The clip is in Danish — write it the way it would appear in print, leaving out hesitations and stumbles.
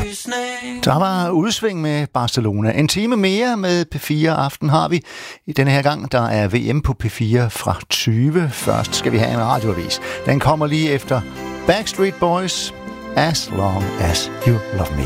Der var udsving med Barcelona. En time mere med P4 Aften har vi i denne her gang. Der er VM på P4 fra 20. Først skal vi have en radioavis. Den kommer lige efter Backstreet Boys, As Long As You Love Me.